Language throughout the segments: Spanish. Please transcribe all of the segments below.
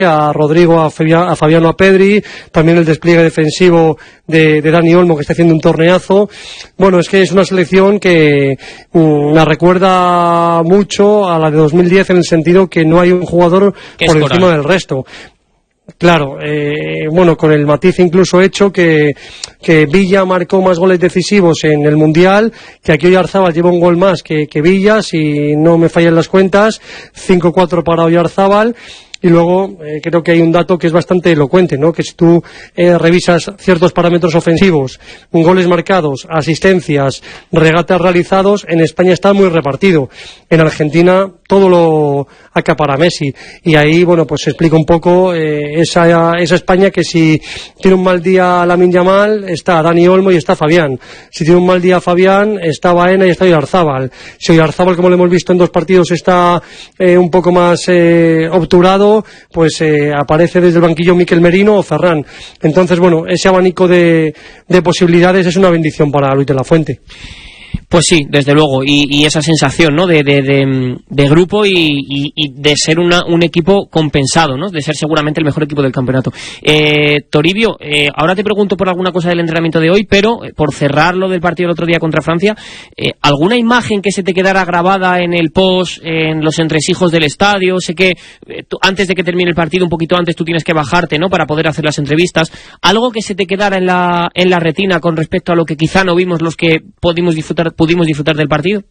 a Rodrigo, a Fabiano, a Pedri, también el despliegue defensivo de Dani Olmo, que está haciendo un torneazo. Bueno, es que es una selección que me recuerda mucho a la de 2010 en el sentido que no hay un jugador por encima del resto. Claro, bueno, con el matiz incluso hecho que Villa marcó más goles decisivos en el Mundial, que aquí Oyarzábal lleva un gol más que Villa, si no me fallan las cuentas, 5-4 para Oyarzábal. Y luego creo que hay un dato que es bastante elocuente, ¿no? Que si tú revisas ciertos parámetros ofensivos, goles marcados, asistencias, regates realizados, en España está muy repartido. En Argentina todo lo acapara Messi. Y ahí, bueno, pues se explica un poco esa España que si tiene un mal día Lamine Yamal, está Dani Olmo y está Fabián. Si tiene un mal día Fabián, está Baena y está Oyarzábal. Si Oyarzábal, como lo hemos visto en 2 partidos, está un poco más obturado, pues aparece desde el banquillo Mikel Merino o Ferran. Entonces, bueno, ese abanico de posibilidades es una bendición para Luis de la Fuente. Pues sí, desde luego, y esa sensación, ¿no?, de grupo y de ser un equipo compensado, ¿no?, de ser seguramente el mejor equipo del campeonato. Toribio, ahora te pregunto por alguna cosa del entrenamiento de hoy, pero por cerrar lo del partido del otro día contra Francia, ¿alguna imagen que se te quedara grabada en el post, en los entresijos del estadio? Sé que antes de que termine el partido, un poquito antes, tú tienes que bajarte, ¿no?, para poder hacer las entrevistas. ¿Algo que se te quedara en la retina con respecto a lo que quizá no vimos los que pudimos disfrutar del partido?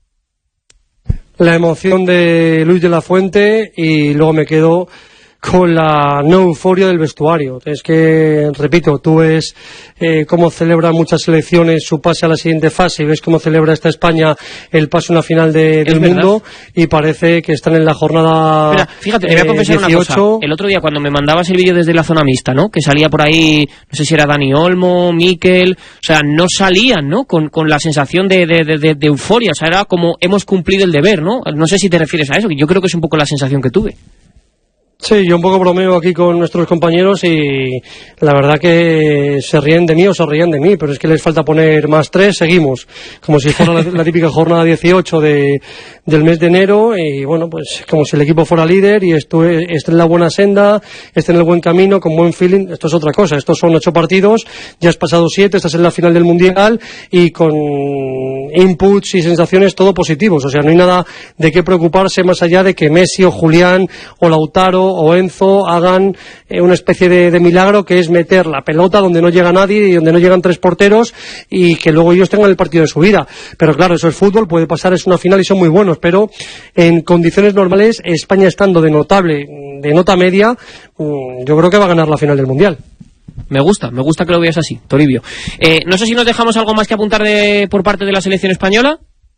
La emoción de Luis de la Fuente, y luego me quedo con la no euforia del vestuario. Es que, repito, tú ves cómo celebran muchas selecciones su pase a la siguiente fase y ves cómo celebra esta España el paso a una final del mundo, y parece que están en la jornada. Espera, fíjate, te voy a confesar 18. Una cosa. El otro día cuando me mandabas el vídeo desde la zona mixta, ¿no?, que salía por ahí, no sé si era Dani Olmo, Mikel, o sea, no salían, ¿no?, con la sensación de euforia, o sea, era como hemos cumplido el deber, ¿no? No sé si te refieres a eso, que yo creo que es un poco la sensación que tuve. Sí, yo un poco bromeo aquí con nuestros compañeros y la verdad que se ríen de mí o se ríen de mí, pero es que les falta poner más 3, seguimos, como si fuera la típica jornada 18 del mes de enero, y bueno, pues como si el equipo fuera líder y esté en la buena senda, esté en el buen camino, con buen feeling. Esto es otra cosa, estos son 8 partidos, ya has pasado 7, estás en la final del Mundial y con inputs y sensaciones todo positivos, o sea, no hay nada de qué preocuparse más allá de que Messi o Julián o Lautaro o Enzo hagan una especie de milagro, que es meter la pelota donde no llega nadie y donde no llegan 3 porteros, y que luego ellos tengan el partido de su vida. Pero claro, eso es fútbol, puede pasar, es una final y son muy buenos, pero en condiciones normales, España estando de nota media, yo creo que va a ganar la final del Mundial. Me gusta que lo veas así, Toribio. No sé si nos dejamos algo más que apuntar por parte de la selección española.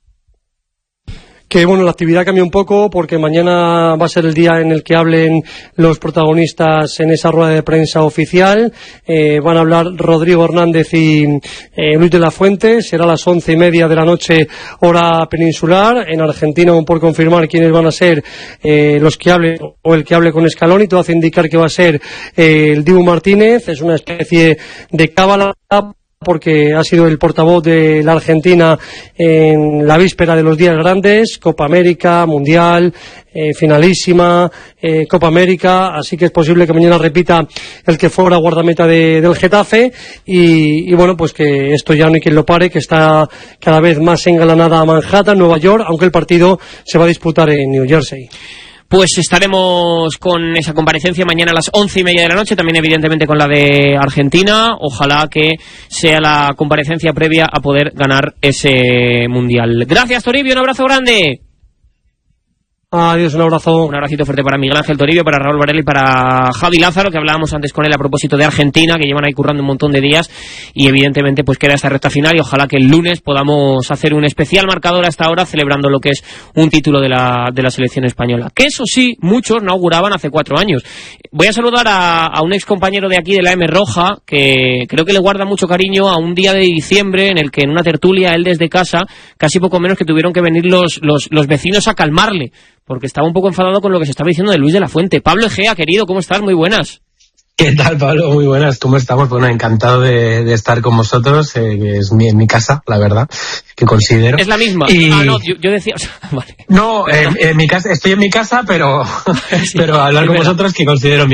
Que bueno, la actividad cambia un poco porque mañana va a ser el día en el que hablen los protagonistas en esa rueda de prensa oficial. Van a hablar Rodrigo Hernández y Luis de la Fuente. Será a las 11:30 de la noche, hora peninsular. En Argentina, aún por confirmar quiénes van a ser los que hablen o el que hable con Scaloni. Todo hace indicar que va a ser el Dibu Martínez. Es una especie de cábala, porque ha sido el portavoz de la Argentina en la víspera de los días grandes, Copa América, Mundial, finalísima, Copa América, así que es posible que mañana repita el que fuera guardameta del Getafe, y bueno, pues que esto ya no hay quien lo pare, que está cada vez más engalanada a Manhattan, Nueva York, aunque el partido se va a disputar en New Jersey. Pues estaremos con esa comparecencia mañana a las 11:30 de la noche, también evidentemente con la de Argentina. Ojalá que sea la comparecencia previa a poder ganar ese Mundial. Gracias, Toribio, un abrazo grande. Adiós, un abrazo. Un abracito fuerte para Miguel Ángel Toribio, para Raúl Varela y para Javi Lázaro, que hablábamos antes con él a propósito de Argentina, que llevan ahí currando un montón de días, y evidentemente pues queda esta recta final, y ojalá que el lunes podamos hacer un especial marcador a esta hora celebrando lo que es un título de la selección española, que eso sí, muchos no auguraban hace 4 años. Voy a saludar a un ex compañero de aquí de la M Roja, que creo que le guarda mucho cariño a un día de diciembre en el que en una tertulia, él desde casa, casi poco menos que tuvieron que venir los vecinos a calmarle, porque estaba un poco enfadado con lo que se estaba diciendo de Luis de la Fuente. Pablo Egea, querido, ¿cómo estás? Muy buenas. ¿Qué tal, Pablo? Muy buenas, ¿cómo estamos? Bueno, encantado de estar con vosotros, que es mi casa, la verdad, que considero. Es la misma. No, yo decía... vale. No, en mi casa, estoy en mi casa, pero hablar con vosotros, que considero